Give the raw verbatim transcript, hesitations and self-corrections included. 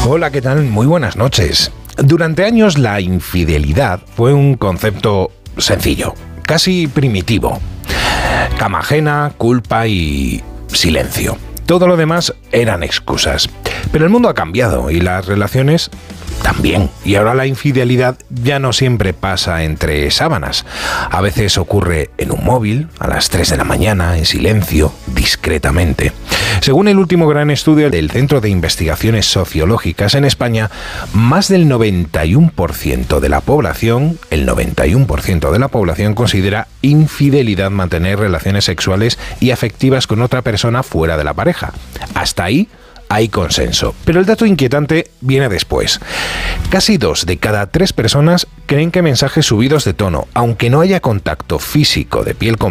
Hola, ¿qué tal? Muy buenas noches. Durante años la infidelidad fue un concepto sencillo, casi primitivo. Cama ajena, culpa y silencio. Todo lo demás eran excusas. Pero el mundo ha cambiado y las relaciones también. Y ahora la infidelidad ya no siempre pasa entre sábanas. A veces ocurre en un móvil, a las tres de la mañana, en silencio, discretamente. Según el último gran estudio del Centro de Investigaciones Sociológicas en España, más del noventa y uno por ciento de la población, el noventa y uno por ciento de la población considera infidelidad mantener relaciones sexuales y afectivas con otra persona fuera de la pareja. Hasta ahí hay consenso, pero el dato inquietante viene después. Casi dos de cada tres personas creen que mensajes subidos de tono, aunque no haya contacto físico de piel con